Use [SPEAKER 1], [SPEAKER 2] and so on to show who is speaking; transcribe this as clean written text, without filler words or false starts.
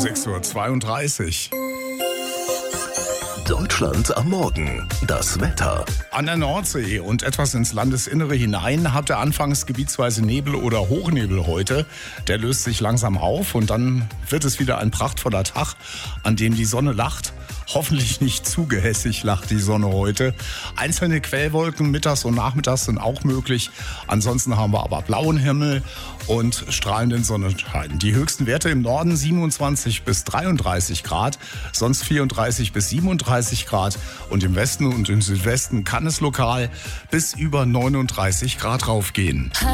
[SPEAKER 1] 6:32 Uhr.
[SPEAKER 2] Deutschland am Morgen. Das Wetter.
[SPEAKER 1] An der Nordsee und etwas ins Landesinnere hinein hat der anfangs gebietsweise Nebel oder Hochnebel heute. Der löst sich langsam auf und dann wird es wieder ein prachtvoller Tag, an dem die Sonne lacht. Hoffentlich nicht zu gehässig lacht die Sonne heute. Einzelne Quellwolken mittags und nachmittags sind auch möglich. Ansonsten haben wir aber blauen Himmel und strahlenden Sonnenschein. Die höchsten Werte im Norden 27 bis 33 Grad, sonst 34 bis 37 Grad. Und im Westen und im Südwesten kann es lokal bis über 39 Grad raufgehen.